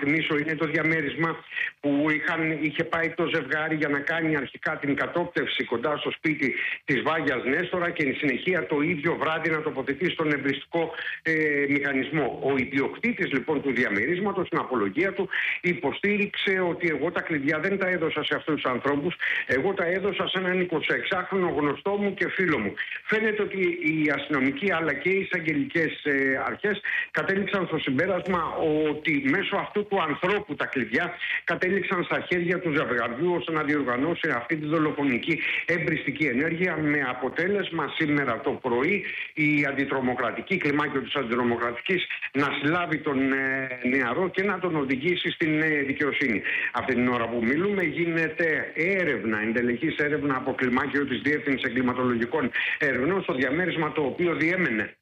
θυμίσω, είναι το διαμέρισμα που είχε πάει το ζευγάρι για να κάνει αρχικά την κατόπτευση κοντά στο σπίτι της Βάγιας Νέστορα και εν συνεχεία το ίδιο βράδυ να τοποθετεί στον εμπριστικό μηχανισμό. Ο ιδιοκτήτης λοιπόν του διαμερίσματος, στην απολογία του, υποστήριξε ότι εγώ τα κλειδιά δεν τα έδωσα σε αυτούς τους ανθρώπους, εγώ τα έδωσα σε έναν 26χρονο γνωστό μου και φίλο μου. Φαίνεται ότι οι αστυνομικοί αλλά και οι εισαγγελικές αρχές κατέληξαν στο συμπέρασμα ότι μέσω αυτού του ανθρώπου τα κλειδιά κατέληξαν στα χέρια του ζευγαριού ώστε να διοργανώσει αυτή τη δολοφονική εμπριστική ενέργεια, με αποτέλεσμα σήμερα το πρωί η αντιτρομοκρατική, κλιμάκιο της αντιτρομοκρατικής, να συλλάβει τον νεαρό και να τον οδηγήσει στην δικαιοσύνη. Αυτή την ώρα που μιλούμε γίνεται έρευνα, εντελεχής έρευνα από κλιμάκιο της Διεύθυνσης Εγκληματολογικών Ερευνών στο διαμέρισμα το οποίο διέμενε.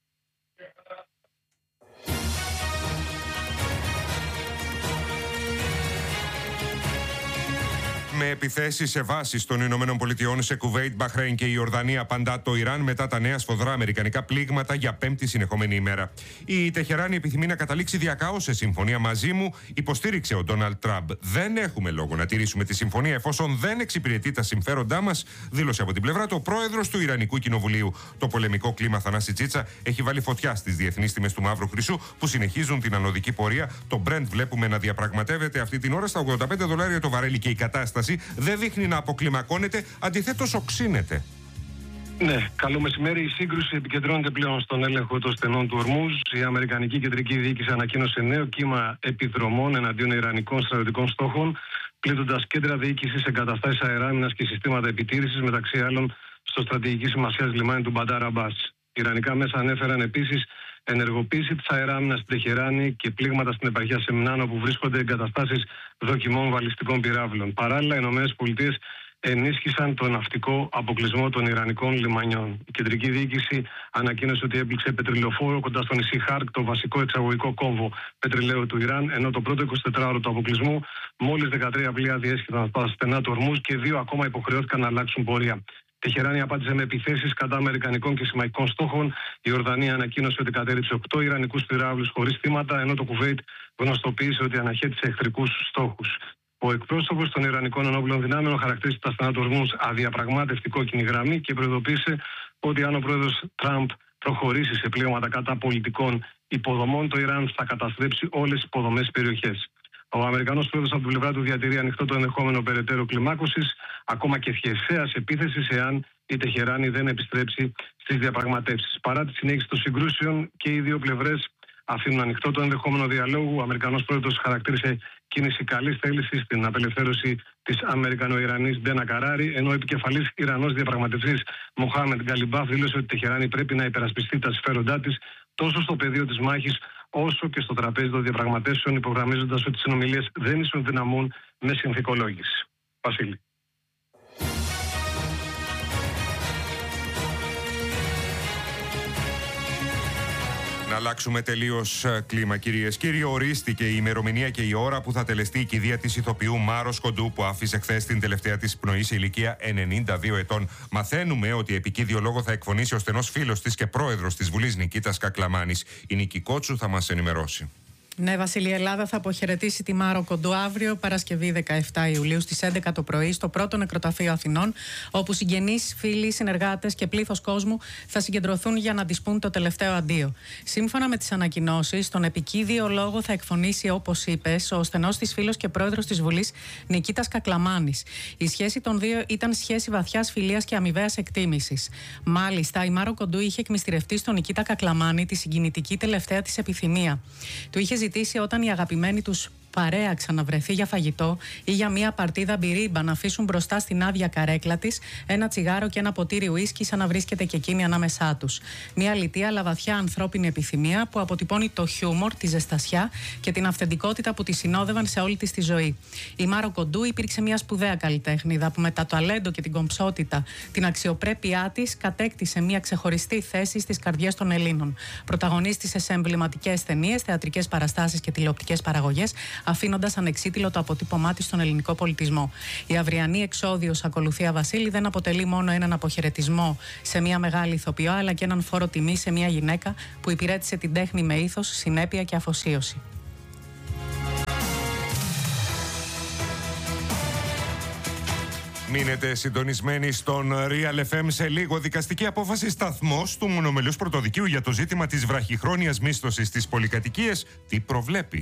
Με επιθέσεις σε βάσεις των ΗΠΑ σε Κουβέιτ, Μπαχρέιν και η Ιορδανία απαντά το Ιράν μετά τα νέα σφοδρά αμερικανικά πλήγματα για πέμπτη συνεχόμενη ημέρα. Η Τεχεράνη επιθυμεί να καταλήξει διακάως σε συμφωνία μαζί μου, υποστήριξε ο Ντόναλντ Τραμπ. Δεν έχουμε λόγο να τηρήσουμε τη συμφωνία εφόσον δεν εξυπηρετεί τα συμφέροντά μας, δήλωσε από την πλευρά του ο πρόεδρος του Ιρανικού Κοινοβουλίου. Το πολεμικό κλίμα, Θανάση Τσίτσα, έχει βάλει φωτιά στις διεθνείς τιμές του μαύρου χρυσού που συνεχίζουν την ανωδική πορεία. Το Brent βλέπουμε να διαπραγματεύεται αυτή την ώρα στα $85 το βαρέλι και η κατάσταση δεν δείχνει να αποκλιμακώνεται, αντιθέτως οξύνεται. Ναι, καλό μεσημέρι. Η σύγκρουση επικεντρώνεται πλέον στον έλεγχο των στενών του Ορμούζ. Η Αμερικανική Κεντρική Διοίκηση ανακοίνωσε νέο κύμα επιδρομών εναντίον ιρανικών στρατιωτικών στόχων, πλήττοντας κέντρα διοίκησης, εγκαταστάσεις αεράμινας και συστήματα επιτήρησης, μεταξύ άλλων στο στρατηγική σημασίας λιμάνι του Μπαντάρ Αμπάς. Ιρανικά μέσα ανέφεραν επίσης ενεργοποίηση της αεράμινας στην Τεχεράνη και πλήγματα στην επαρχία Σεμνάν, όπου βρίσκονται εγκαταστάσεις δοκιμών βαλιστικών πυράβλων. Παράλληλα, οι ΗΠΑ ενίσχυσαν τον ναυτικό αποκλεισμό των Ιρανικών λιμανιών. Η κεντρική διοίκηση ανακοίνωσε ότι έπληξε πετρελαιοφόρο κοντά στο νησί Χάρκ, το βασικό εξαγωγικό κόμβο πετρελαίου του Ιράν, ενώ το πρώτο 24ωρο του αποκλεισμού μόλις 13 πλοία διέσχιζαν στα στενά του Ορμούζ και 2 ακόμα υποχρεώθηκαν να αλλάξουν πορεία. Η Τεχεράνη απάντησε με επιθέσεις κατά αμερικανικών και συμμαχικών στόχων. Η Ιορδανία ανακοίνωσε ότι κατέληψε 8 ιρανικούς πυράβλους χωρίς θύματα, ενώ το Κουβέιτ γνωστοποίησε ότι αναχέτησε εχθρικούς στόχους. Ο εκπρόσωπος των Ιρανικών ενόπλων δυνάμεων χαρακτήρισε τα στενά του Ορμούζ αδιαπραγμάτευτη κόκκινη γραμμή και προειδοποίησε ότι αν ο πρόεδρος Τραμπ προχωρήσει σε πλήγματα κατά πολιτικών υποδομών, το Ιράν θα καταστρέψει όλες τις υποδομές περιοχές. Ο Αμερικανός πρόεδρος από την πλευρά του διατηρεί ανοιχτό το ενδεχόμενο περαιτέρω κλιμάκωσης, ακόμα και χερσαίας επίθεσης, εάν η Τεχεράνη δεν επιστρέψει στις διαπραγματεύσεις. Παρά τη συνέχιση των συγκρούσεων και οι δύο πλευρές αφήνουν ανοιχτό το ενδεχόμενο διαλόγου. Ο Αμερικανός πρόεδρος χαρακτήρισε κίνηση καλής θέλησης στην απελευθέρωση της Αμερικανο-Ιρανής Ντένα Καράρη, ενώ ο επικεφαλής Ιρανός διαπραγματευτής Μοχάμεντ Γκαλιμπάφ δήλωσε ότι η Τεχεράνη πρέπει να υπερασπιστεί τα συμφέροντά της τόσο στο πεδίο της μάχης όσο και στο τραπέζι των διαπραγματεύσεων, υπογραμμίζοντας ότι οι συνομιλίες δεν ισοδυναμούν με συνθηκολόγηση. Βασίλη. Να αλλάξουμε τελείως κλίμα, κυρίες και κύριοι. Ορίστηκε η ημερομηνία και η ώρα που θα τελεστεί η κηδεία της ηθοποιού Μάρος Κοντού, που άφησε χθες την τελευταία της πνοή σε ηλικία 92 ετών. Μαθαίνουμε ότι επικίδιο λόγο θα εκφωνήσει ο στενός φίλος της και πρόεδρος της Βουλής Νικήτας Κακλαμάνης. Η Νίκη Κότσου θα μας ενημερώσει. Ναι, Βασίλη, η Ελλάδα θα αποχαιρετήσει τη Μάρο Κοντού αύριο, Παρασκευή 17 Ιουλίου στις 11 το πρωί, στο πρώτο νεκροταφείο Αθηνών, όπου συγγενείς, φίλοι, συνεργάτες και πλήθος κόσμου θα συγκεντρωθούν για να της πούν το τελευταίο αντίο. Σύμφωνα με τις ανακοινώσεις, τον επικίδιο λόγο θα εκφωνήσει, όπως είπες, ο στενός της φίλος και πρόεδρος της Βουλής Νικήτας Κακλαμάνης. Η σχέση των δύο ήταν σχέση βαθιάς φιλίας και αμοιβαίας εκτίμησης. Μάλιστα, η Μάρο Κοντού είχε εκμυστηρευτεί στον Νικήτα Κακλαμάνη τη συγκινητική τελευταία της επιθυμία. Του είχε ζητήσει, όταν η αγαπημένη τους παρέα ξαναβρεθεί για φαγητό ή για μια παρτίδα μπυρίμπα, να αφήσουν μπροστά στην άδεια καρέκλα της ένα τσιγάρο και ένα ποτήρι ουίσκι, σαν να βρίσκεται και εκείνη ανάμεσά τους. Μια λιτή αλλά βαθιά ανθρώπινη επιθυμία που αποτυπώνει το χιούμορ, τη ζεστασιά και την αυθεντικότητα που τη συνόδευαν σε όλη της τη ζωή. Η Μάρο Κοντού υπήρξε μια σπουδαία καλλιτέχνηδα που με τα ταλέντο και την κομψότητα, την αξιοπρέπειά της, κατέκτησε μια ξεχωριστή θέση στις καρδιές των Ελλήνων. Πρωταγωνίστησε σε εμβληματικές ταινίες, θεατρικές παραστάσεις και τηλεοπτικές παραγωγές, αφήνοντας ανεξίτηλο το αποτύπωμά της στον ελληνικό πολιτισμό. Η αυριανή εξόδιος, ακολουθία Βασίλη, δεν αποτελεί μόνο έναν αποχαιρετισμό σε μια μεγάλη ηθοποιό, αλλά και έναν φόρο τιμή σε μια γυναίκα που υπηρέτησε την τέχνη με ήθος, συνέπεια και αφοσίωση. Μείνετε συντονισμένοι στον Real FM. Σε λίγο, δικαστική απόφαση σταθμός του μονομελούς πρωτοδικείου για το ζήτημα της βραχυχρόνιας μίσθωσης στις πολυκατοικίες. Τι προβλέπει?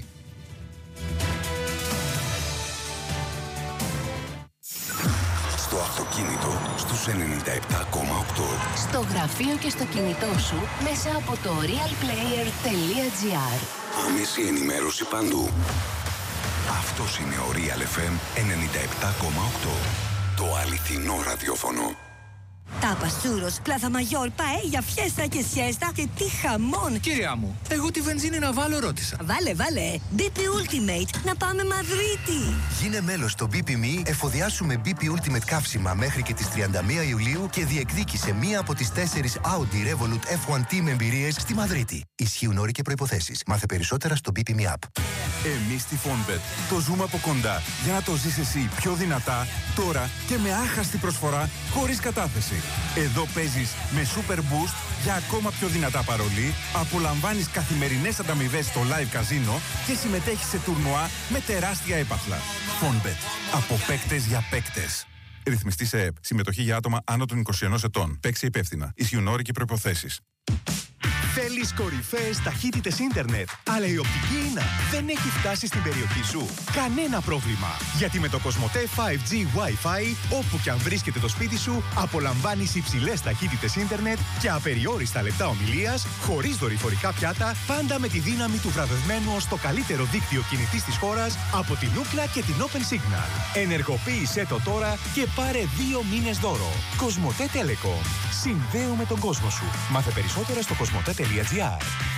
Στο αυτοκίνητο στους 97,8. Στο γραφείο και στο κινητό σου μέσα από το realplayer.gr. Άμεση ενημέρωση παντού. Αυτός είναι ο Real FM 97,8. Το αληθινό ραδιόφωνο. Τάπα, σούρος, πλάθα μαγιόρ, παέλια, φιέστα και σιέστα και τι χαμόν! Κυρία μου, εγώ τη βενζίνη να βάλω ρώτησα. Βάλε, BP Ultimate, να πάμε Μαδρίτη! Γίνε μέλος στο BP.me, εφοδιάσουμε BP Ultimate καύσιμα μέχρι και τις 31 Ιουλίου και διεκδίκησε μία από τις 4 Audi Revolut F1 Team εμπειρίες στη Μαδρίτη. Ισχύουν όροι και προϋποθέσεις. Μάθε περισσότερα στο BP.me app. Εμείς στη Fonbet το ζούμε από κοντά για να το ζεις εσύ πιο δυνατά, τώρα και με άχαστη προσφορά χωρίς κατάθεση. Εδώ παίζεις με Super Boost για ακόμα πιο δυνατά παρολί, απολαμβάνεις καθημερινές ανταμοιβές στο live καζίνο και συμμετέχεις σε τουρνουά με τεράστια έπαθλα. Fonbet. Από παίκτες για παίκτες. Ρυθμιστή σε ΕΕΠ. Συμμετοχή για άτομα άνω των 21 ετών. Παίξε υπεύθυνα. Ισχύουν όροι και προϋποθέσεις. Θέλεις κορυφαίες ταχύτητες ίντερνετ, αλλά η οπτική ίνα δεν έχει φτάσει στην περιοχή σου? Κανένα πρόβλημα, γιατί με το Κοσμοτέ 5G Wi-Fi, όπου και αν βρίσκεται το σπίτι σου, απολαμβάνεις υψηλές ταχύτητες ίντερνετ και απεριόριστα λεπτά ομιλίας, χωρίς δορυφορικά πιάτα, πάντα με τη δύναμη του βραβευμένου ως το καλύτερο δίκτυο κινητής της χώρας από την Ookla και την Open Signal. Ενεργοποίησέ το τώρα και πάρε 2 μήνες δώρο. Κοσμοτέ Telecom. Συνδέουμε τον κόσμο σου. Μάθε περισσότερα στο κοσμοτέ.gr.